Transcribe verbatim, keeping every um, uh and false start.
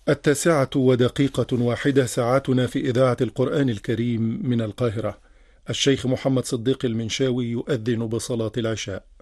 التاسعة ودقيقة واحدة ساعتنا في إذاعة القرآن الكريم من القاهرة. الشيخ محمد صديق المنشاوي يؤذن بصلاة العشاء.